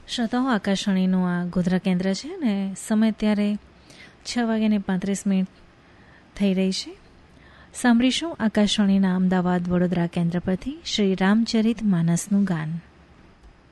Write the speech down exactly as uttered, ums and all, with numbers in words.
શ્રોતાઓ, આકાશવાણીનું આ ગોધરા કેન્દ્ર છે ને સમય ત્યારે છ વાગ્યાને પાંત્રીસ મિનિટ થઈ રહી છે. સાંભળીશું આકાશવાણીના અમદાવાદ વડોદરા કેન્દ્ર પરથી શ્રી રામચરિત માનસનું ગાન.